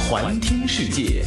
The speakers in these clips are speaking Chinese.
环听世界。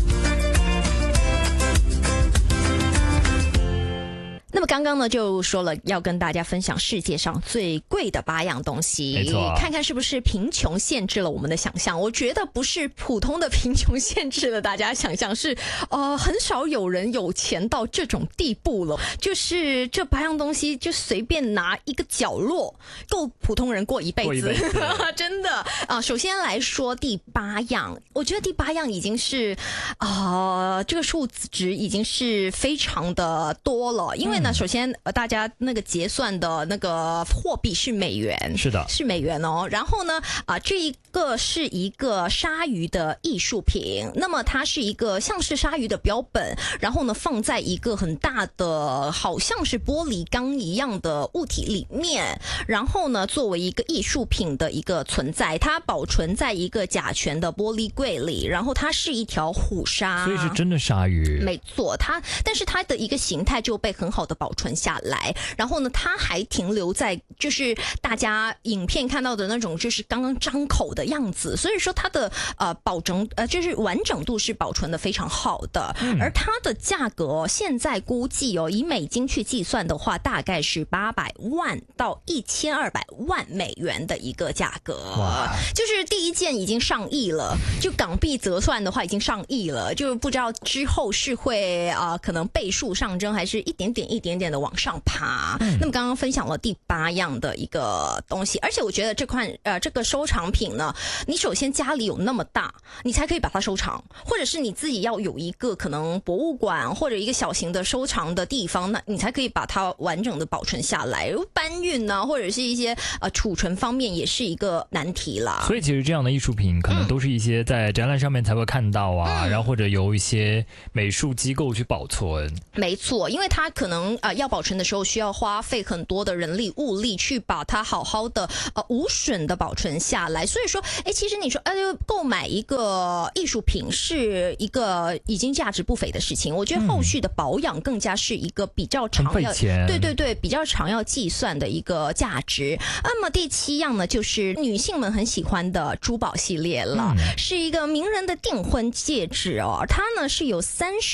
那么刚刚呢就说了要跟大家分享世界上最贵的8样东西， 没错， 看看是不是贫穷限制了我们的想象。我觉得不是普通的贫穷限制了大家想象，是很少有人有钱到这种地步了，就是这8样东西就随便拿一个角落够普通人过一辈子真的首先来说第8样，我觉得第8样已经是这个数值已经是非常的多了，因为呢首先大家那个结算的那个货币是美元， 是的， 是美元哦。然后呢这一个是一个鲨鱼的艺术品，那么它是一个像是鲨鱼的标本，然后呢放在一个很大的好像是玻璃缸一样的物体里面，然后呢作为一个艺术品的一个存在，它保存在一个甲醛的玻璃柜里，然后它是一条虎鲨， 所以是真的鲨鱼， 没错。但是它的一个形态就被很好的保存下来，然后呢它还停留在就是大家影片看到的那种就是刚刚张口的样子，所以说它的就是完整度是保存的非常好的，而它的价格现在估计以美金去计算的话，大概是800万到1200万美元的一个价格，就是第一件已经上亿了，就港币折算的话已经上亿了，就不知道之后是会可能倍数上升，还是一点点的往上爬。那么刚刚分享了第8样的一个东西，而且我觉得这个收藏品呢，你首先家里有那么大，你才可以把它收藏，或者是你自己要有一个可能博物馆或者一个小型的收藏的地方，那你才可以把它完整的保存下来。搬运呢，或者是一些储存方面也是一个难题啦。 所以其实这样的艺术品可能都是一些在展览上面才会看到然后或者由一些美术机构去保存。 没错，因为它可能要保存的时候需要花费很多的人力物力去把它好好的无损的保存下来。所以说其实你说购买一个艺术品是一个已经价值不菲的事情，我觉得后续的保养更加是一个比较长要对比较长要计算的一个价值。那么第7样呢，就是女性们很喜欢的珠宝系列了，是一个名人的订婚戒指它呢是有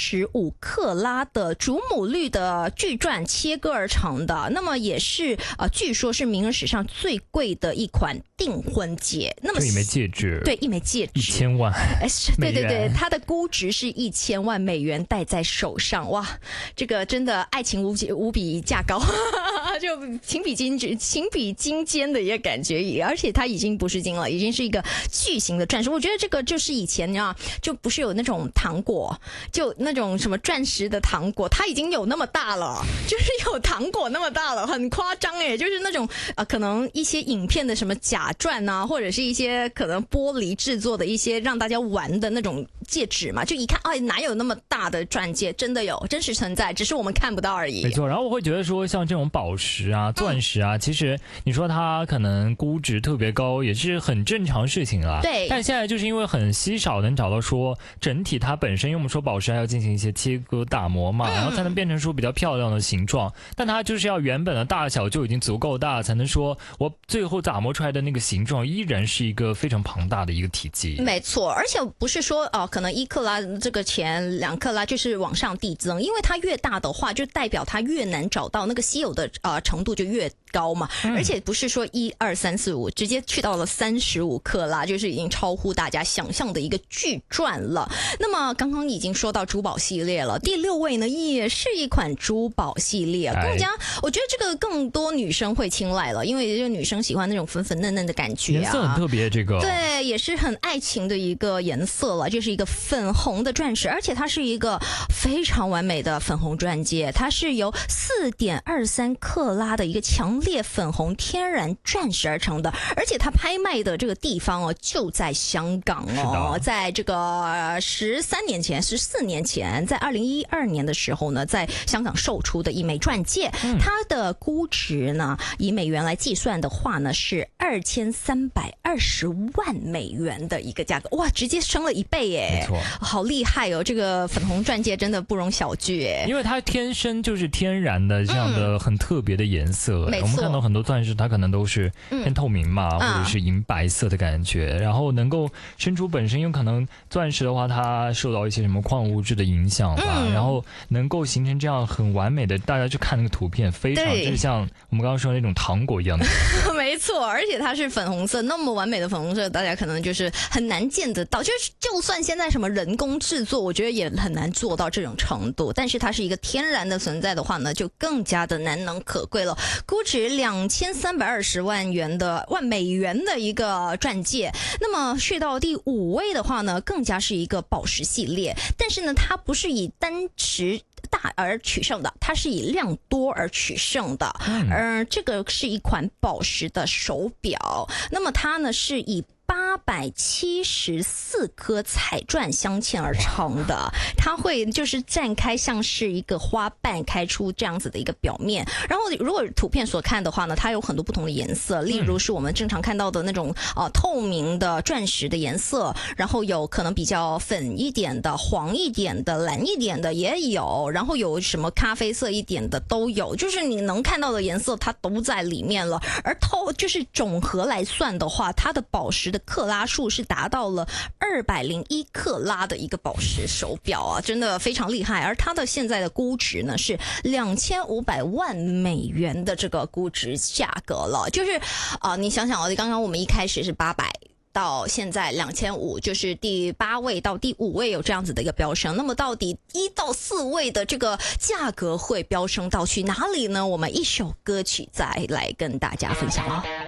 35克拉的祖母绿的巨钻切割而成的，那么也是据说是名人史上最贵的一款订婚戒。那么一枚戒指， 对，一枚戒指 1000万对，它的估值是1000万美元戴在手上，哇，这个真的爱情无比价高就情比金坚的一个感觉，而且它已经不是金了，已经是一个巨型的钻石。我觉得这个就是以前就不是有那种糖果，就那种什么钻石的糖果，它已经有那么大了，就是有糖果那么大了，很夸张就是那种可能一些影片的什么假钻或者是一些可能玻璃制作的一些让大家玩的那种戒指嘛，就一看哪有那么大的钻戒，真的有，真实存在，只是我们看不到而已。 没错，然后我会觉得说像这种宝石钻石其实你说它可能估值特别高也是很正常事情啦。 对， 但现在就是因为很稀少能找到说整体它本身，因为我们说宝石还要进行一些切割打磨嘛，然后才能变成说比较漂亮的形状，但它就是要原本的大小就已经足够大，才能说我最后打磨出来的那个形状依然是一个非常庞大的一个体积。 没错，而且不是说可能1克拉这个钱2克拉就是往上递增，因为它越大的话就代表它越难找到，那个稀有的程度就越高嘛，而且不是说1、2、3、4、5直接去到了35克拉，就是已经超乎大家想象的一个巨钻了。那么刚刚已经说到珠宝系列了，第6位呢也是一款珠宝系列，更加我觉得这个更多女生会青睐了，因为这女生喜欢那种粉粉嫩嫩的感觉颜色很特别，这个对也是很爱情的一个颜色了，就是一个粉红的钻石，而且它是一个非常完美的粉红钻戒，它是由4.23克拉的一个强烈粉红天然钻石而成的，而且它拍卖的这个地方就在香港在这个14年前，在2012年的时候呢，在香港售出的一枚钻戒，它的估值呢以美元来计算的话呢是2320 $320万的一个价格，哇，直接升了1倍耶！ 没错， 好厉害哦！这个粉红钻戒真的不容小觑耶， 因为它天生就是天然的这样的很特别的颜色。 没错， 我们看到很多钻石，它可能都是偏透明嘛，或者是银白色的感觉，然后能够生出本身，因为可能钻石的话，它受到一些什么矿物质的影响吧，然后能够形成这样很完美的，大家去看那个图片，非常就是像我们刚刚说的那种糖果一样的。 没错，而且它是粉红色，那么完美的粉红色，大家可能就是很难见得到。就算现在什么人工制作，我觉得也很难做到这种程度。但是它是一个天然的存在的话呢，就更加的难能可贵了。估值$2320万美元的一个钻戒。那么去到第5位的话呢，更加是一个宝石系列，但是呢，它不是以单持大而取胜的，它是以量多而取胜的。这个是一款宝石的手表，那么它呢是以874颗彩钻镶嵌而成的，它会就是绽开像是一个花瓣开出这样子的一个表面。然后如果图片所看的话呢，它有很多不同的颜色，例如是我们正常看到的那种透明的钻石的颜色，然后有可能比较粉一点的、黄一点的、蓝一点的也有，然后有什么咖啡色一点的都有，就是你能看到的颜色它都在里面了。而就是总和来算的话，它的宝石的克拉数是达到了201克拉的一个宝石手表啊，真的非常厉害。而它的现在的估值呢是$2500万的这个估值价格了，就是你想想刚刚我们一开始是800。到现在2500，就是第8位到第5位有这样子的一个飙升。那么到底1到4位的这个价格会飙升到去哪里呢？我们一首歌曲再来跟大家分享。